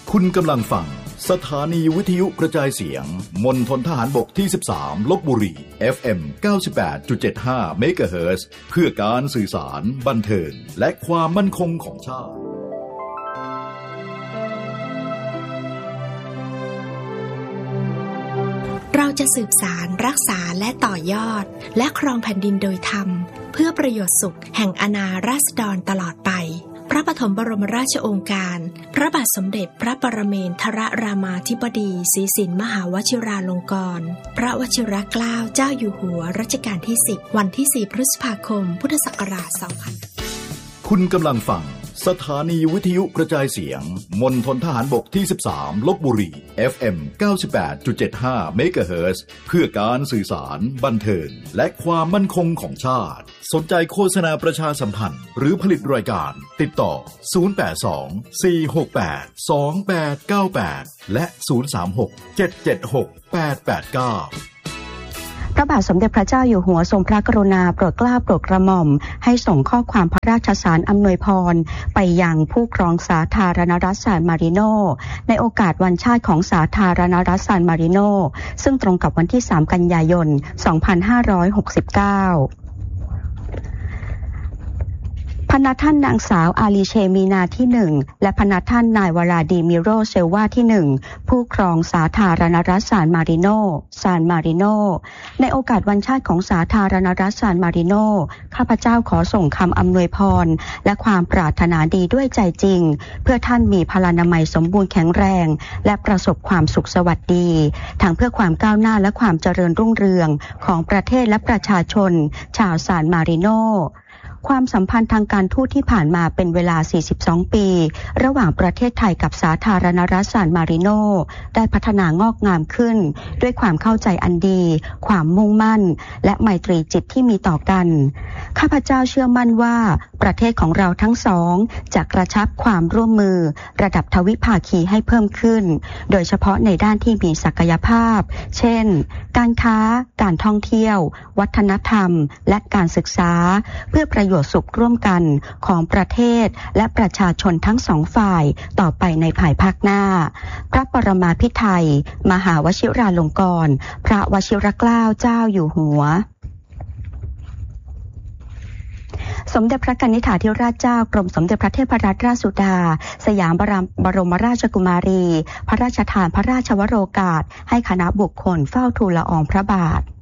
คุณกำลังฟังสถานีวิทยุกระจายเสียงมณฑลทหารบกที่13ลพบุรี FM 98.75 เมกะเฮิรตซ์เพื่อการสื่อสารบันเทิงและความมั่นคงของชาติเราจะสืบสารรักษาและต่อยอดและครองแผ่นดินโดยธรรมเพื่อประโยชน์สุขแห่งอาณาราษฎรตลอดไปพระปฐมบรมราชโองการพระบาทสมเด็จพระปรเมนทรรามาธิบดีศรีสินมหาวชิราลงกรณ์พระวชิรเกล้าเจ้าอยู่หัวรัชกาลที่10วันที่4พฤษภาคมพุทธศักราช2000 คุณกำลังฟังสถานีวิทยุกระจายเสียงมณฑลทหารบกที่13ลพบุรี FM 98.75 เมกะเฮิรตซ์เพื่อการสื่อสารบันเทิงและความมั่นคงของชาติสนใจโฆษณาประชาสัมพันธ์หรือผลิตรายการติดต่อ082 468 2898และ036 776 889 พระบาทสมเด็จพระเจ้าอยู่หัวทรงพระกรุณาโปรดเกล้าโปรดกระหม่อมให้ส่งข้อความพระราชสารอำนวยพรไปยังผู้ครองสาธารณรัฐซานมาริโนในโอกาสวันชาติของสาธารณรัฐซานมาริโนซึ่งตรงกับวันที่3กันยายน2569พนักท่านนางสาวอาลีเชมีนาที่1และพนักท่านนายวราดีมิโรเซลวาที่1ผู้ครองสาธารณรัฐซานมาริโนในโอกาสวันชาติของสาธารณรัฐซานมาริโนข้าพเจ้าขอส่งคำอำนวยพรและความปรารถนาดีด้วยใจจริงเพื่อท่านมีพลานามัยสมบูรณ์แข็งแรงและประสบความสุขสวัสดีทั้งเพื่อความก้าวหน้าและความเจริญรุ่งเรืองของประเทศและประชาชนชาวซานมาริโนความสัมพันธ์ทางการทูตที่ผ่านมาเป็นเวลา42ปีระหว่างประเทศไทยกับสาธารณรัฐซานมาริโนได้พัฒนางอกงามขึ้นด้วยความเข้าใจอันดีความมุ่งมั่นและไมตรีจิตที่มีต่อกันข้าพเจ้าเชื่อมั่นว่าประเทศของเราทั้งสองจะกระชับความร่วมมือระดับทวิภาคีให้เพิ่มขึ้นโดยเฉพาะในด้านที่มีศักยภาพเช่นการค้าการท่องเที่ยววัฒนธรรมและการศึกษาเพื่อประโยชน์สุขร่วมกันของประเทศและประชาชนทั้งสองฝ่ายต่อไปในภายภาคหน้าพระปรมาภิไธยมหาวชิราลงกรณ์พระวชิรเกล้าเจ้าอยู่หัวสมเด็จพระกนิษฐาธิราชเจ้ากรมสมเด็จพระเทพรัตนราชสุดาสยามบรมราชกุมารีพระราชทานพระราชวโรกาสให้คณะบุคคลเฝ้าทูลละอองพระบาท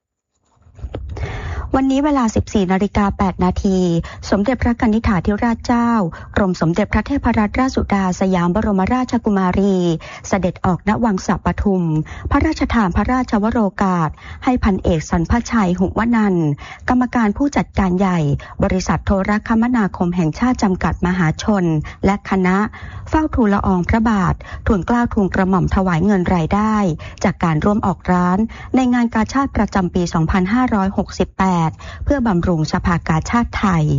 วันนี้เวลา 14:08 น.สมเด็จพระกนิษฐาธิราชเจ้ากรมสมเด็จพระเทพรัตนราชสุดาสยามบรมราชกุมารีเสด็จออกณวังสะปทุมพระราชทานพระราชวโรกาสให้พันเอกสรรพชัยหุวนันท์กรรมการผู้จัดการใหญ่บริษัทโทรคมนาคมแห่งชาติจำกัดมหาชนและคณะเฝ้าทูลละอองพระบาททูลเกล้าทูลกระหม่อมถวายเงินรายได้จากการร่วมออกร้านในงานกาชาดประจำปี 2568เพื่อบำรุงสภากาชาดไทย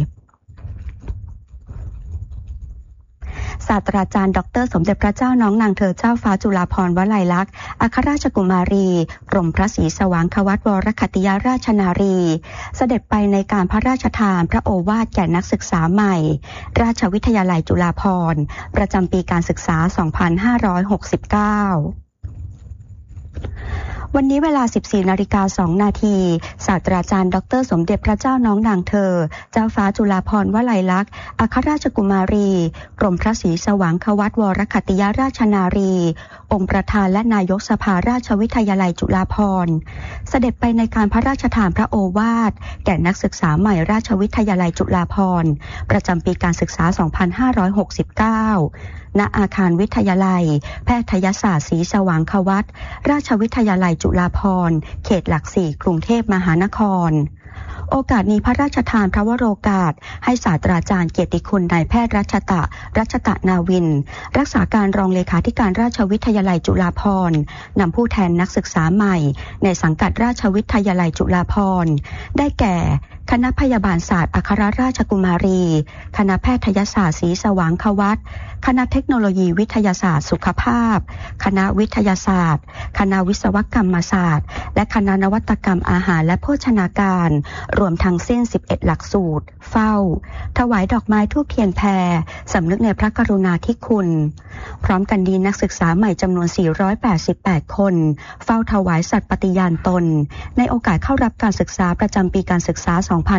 ศาสตราจารย์ดร.สมเด็จพระเจ้าน้องนางเธอเจ้าฟ้าจุฬาภรณ์วลัยลักษณ์อัครราชกุมารีกรมพระศรีสว่างควัตวรคัตติยราชนารีเสด็จไปในการพระราชทานพระโอวาทแก่นักศึกษาใหม่ราชวิทยาลัยจุฬาภรณ์ประจำปีการศึกษา 2569วันนี้เวลา 14:02 น.ศาสตราจารย์ดร.สมเด็จพระเจ้าน้องนางเธอเจ้าฟ้าจุฬาภรณ์วลัยลักษณ์อัครราชกุมารีกรมพระศรีสว่างควัตวรคัตติยราชนารีองค์ประธานและนายกสภาราชวิทยาลัยจุฬาภรณ์เสด็จไปในการพระราชทานพระโอวาทแก่นักศึกษาใหม่ราชวิทยาลัยจุฬาภรณ์ประจำปีการศึกษา 2569ณอาคารวิทยาลัยแพทยศาสตร์ศรีสว่างควัตราชวิทยาลัยจุฬาภรณ์เขตหลัก4กรุงเทพมหานครโอกาสนี้พระราชทานพระวโรกาสให้ศาสตราจารย์เกียรติคุณนายแพทย์รัชตะนาวินรักษาการรองเลขาธิการราชวิทยาลัยจุฬาภรณ์นำผู้แทนนักศึกษาใหม่ในสังกัดราชวิทยาลัยจุฬาภรณ์ได้แก่คณะพยาบาลศาสตร์อัครราชกุมารีคณะแพทยศาสตร์ศรีสว่างควัตคณะเทคโนโลยีวิทยาศาสตร์สุขภาพคณะวิทยาศาสตร์คณะวิศวกรรมศาสตร์และคณะนวัตกรรมอาหารและโภชนาการรวมทั้งสิ้น11หลักสูตรเฝ้าถวายดอกไม้ธูปเทียนแพสำนึกในพระกรุณาธิคุณพร้อมกันนี้นักศึกษาใหม่จำนวน488คนเฝ้าถวายสัตย์ปฏิญาณตนในโอกาสเข้ารับการศึกษาประจำปีการศึกษา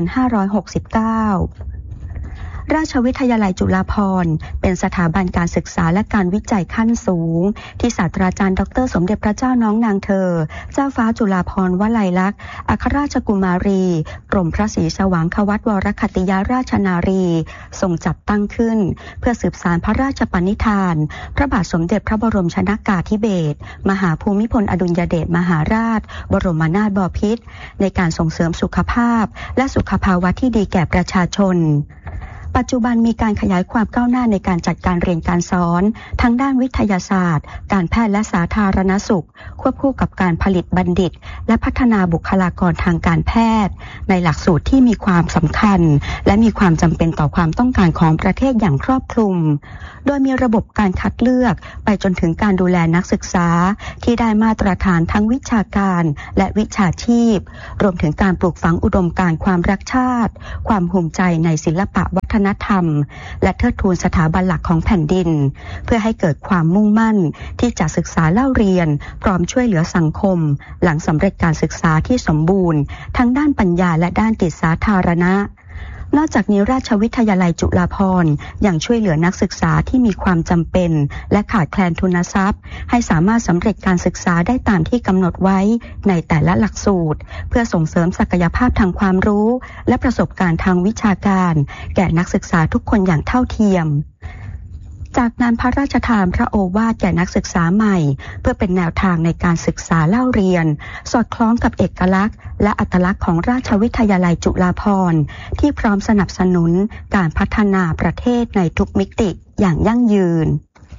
2569ราชวิทยาลัยจุฬาภรณ์เป็นสถาบันการศึกษาและการวิจัยขั้นสูงที่ศาสตราจารย์ดร.สมเด็จพระเจ้าน้องนางเธอเจ้าฟ้าจุฬาภรณ์วลัยลักษณ์อัครราชกุมารีกรมพระศรีสว่างควัตวรคัตติยราชนารีทรงจัดตั้งขึ้นเพื่อสืบสานพระราชปณิธานพระบาทสมเด็จพระบรมชนกาธิเบศรมหาภูมิพลอดุลยเดชมหาราชบรมนาถบพิตรในการส่งเสริมสุขภาพและสุขภาวะที่ดีแก่ประชาชนปัจจุบันมีการขยายความก้าวหน้าในการจัดการเรียนการสอนทั้งด้านวิทยาศาสตร์การแพทย์และสาธารณสุขควบคู่กับการผลิตบัณฑิตและพัฒนาบุคลากรทางการแพทย์ในหลักสูตรที่มีความสำคัญและมีความจำเป็นต่อความต้องการของประเทศอย่างครอบคลุมโดยมีระบบการคัดเลือกไปจนถึงการดูแลนักศึกษาที่ได้มาตรฐานทั้งวิชาการและวิชาชีพรวมถึงการปลูกฝังอุดมการณ์ความรักชาติความภูมิใจในศิลปะวัฒนธรรมและเทิดทูนสถาบันหลักของแผ่นดินเพื่อให้เกิดความมุ่งมั่นที่จะศึกษาเล่าเรียนพร้อมช่วยเหลือสังคมหลังสำเร็จการศึกษาที่สมบูรณ์ทั้งด้านปัญญาและด้านจิตสาธารณะนอกจากนี้ราชวิทยาลัยจุฬาภรณ์ยังช่วยเหลือนักศึกษาที่มีความจำเป็นและขาดแคลนทุนทรัพย์ให้สามารถสำเร็จการศึกษาได้ตามที่กำหนดไว้ในแต่ละหลักสูตรเพื่อส่งเสริมศักยภาพทางความรู้และประสบการณ์ทางวิชาการแก่นักศึกษาทุกคนอย่างเท่าเทียมจากนั้นพระราชทานพระโอวาทแก่นักศึกษาใหม่เพื่อเป็นแนวทางในการศึกษาเล่าเรียนสอดคล้องกับเอกลักษณ์และอัตลักษณ์ของราชวิทยาลัยจุฬาภรณ์ที่พร้อมสนับสนุนการพัฒนาประเทศในทุกมิติอย่างยั่งยืน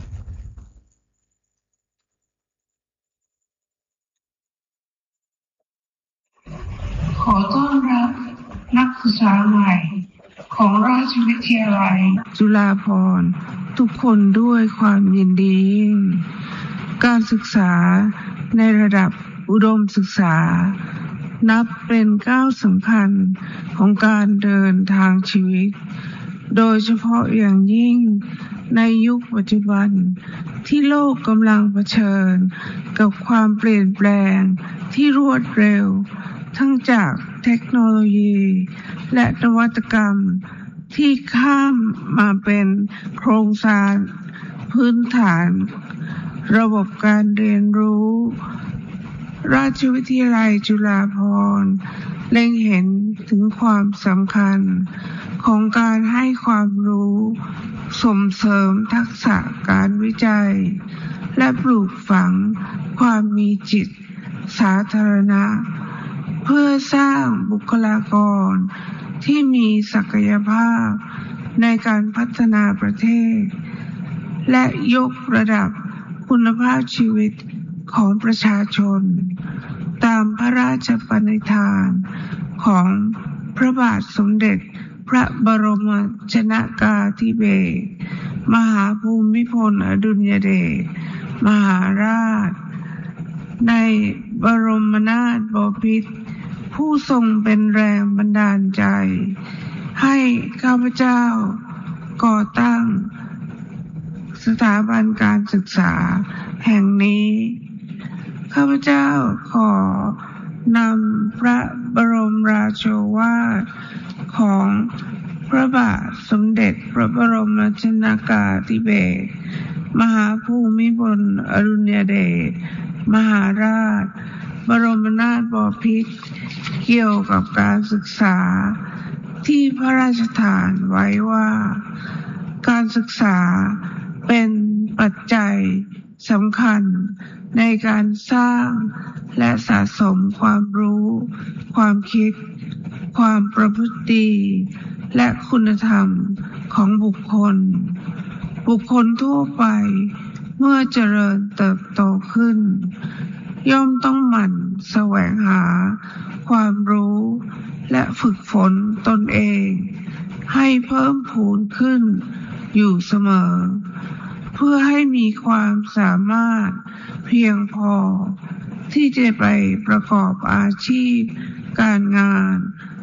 ขอต้อนรับนักศึกษาใหม่ของราชวิทยาลัยจุฬาภรณ์ทุกคนด้วยความยินดีการศึกษาในระดับอุดมศึกษานับเป็นก้าวสำคัญของการเดินทางชีวิตโดยเฉพาะอย่างยิ่งในยุคปัจจุบันที่โลกกำลังเผชิญกับความเปลี่ยนแปลงที่รวดเร็วทั้งจากเทคโนโลยีและนวัตกรรมที่ข้ามมาเป็นโครงสร้างพื้นฐานระบบการเรียนรู้ราชวิทยาลัยจุฬาภรณ์เล็งเห็นถึงความสำคัญของการให้ความรู้ส่งเสริมทักษะการวิจัยและปลูกฝังความมีจิตสาธารณะเพื่อสร้างบุคลากรที่มีศักยภาพในการพัฒนาประเทศและยกระดับคุณภาพชีวิตของประชาชนตามพระราชปณิธานของพระบาทสมเด็จพระบรมชนกาธิเบศรมหาภูมิพลอดุลยเดชมหาราชในบรมนาถบพิตรผู้ทรงเป็นแรงบันดาลใจให้ข้าพเจ้าก่อตั้งสถาบันการศึกษาแห่งนี้ข้าพเจ้าขอนำพระบรมราโชวาทของพระบาทสมเด็จพระบรมชนกาธิเบศรมหาภูมิพลอดุลยเดชมหาราชบรมนาถบพิตรเกี่ยวกับการศึกษาที่พระราชทานไว้ว่าการศึกษาเป็นปัจจัยสำคัญในการสร้างและสะสมความรู้ความคิดความประพฤติดีและคุณธรรมของบุคคลทั่วไปเมื่อเจริญเติบโตขึ้นย่อมต้องหมั่นแสวงหาความรู้และฝึกฝนตนเองให้เพิ่มพูนขึ้นอยู่เสมอเพื่อให้มีความสามารถเพียงพอที่จะไปประกอบอาชีพการงาน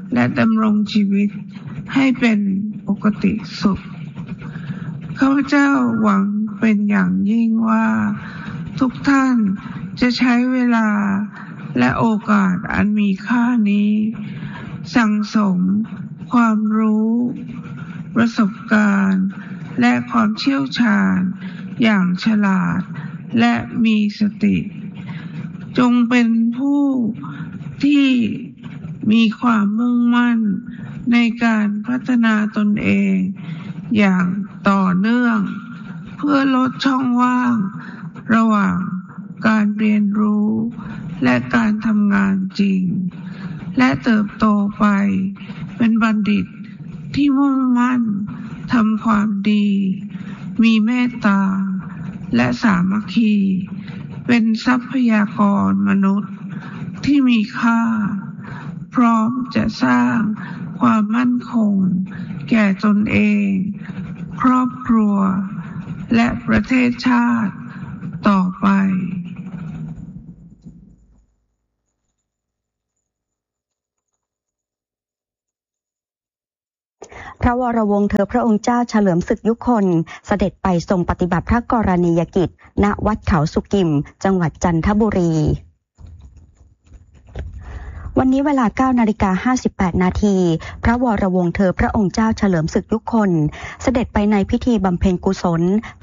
และดำรงชีวิตให้เป็นปกติสุขข้าพเจ้าหวังเป็นอย่างยิ่งว่าทุกท่านจะใช้เวลาและโอกาสอันมีค่านี้สั่งสมความรู้ประสบการณ์และความเชี่ยวชาญอย่างฉลาดและมีสติจงเป็นผู้ที่มีความมุ่งมั่นในการพัฒนาตนเองอย่างต่อเนื่องเพื่อลดช่องว่างระหว่างการเรียนรู้และการทำงานจริงและเติบโตไปเป็นบัณฑิตที่มุ่งมั่นทำความดีมีเมตตาและสามัคคีเป็นทรัพยากรมนุษย์ที่มีค่าพร้อมจะสร้างความมั่นคงแก่ตนเองครอบครัวและประเทศชาติต่อไปพระวรวงศ์เธอพระองค์เจ้าเฉลิมศึกยุคนเสด็จไปทรงปฏิบัติพระกรณียกิจณวัดเขาสุกิมจังหวัดจันทบุรีวันนี้เวลา 9:58 นาทีพระวรวงศ์เธอพระองค์เจ้าเฉลิมศึกยุคนเสด็จไปในพิธีบำเพ็ญกุศล